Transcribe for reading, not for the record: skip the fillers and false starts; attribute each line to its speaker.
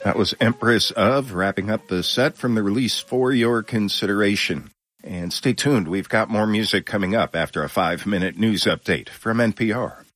Speaker 1: That was Empress of, wrapping up the set from the release For Your Consideration. And stay tuned, we've got more music coming up after a 5-minute news update from NPR.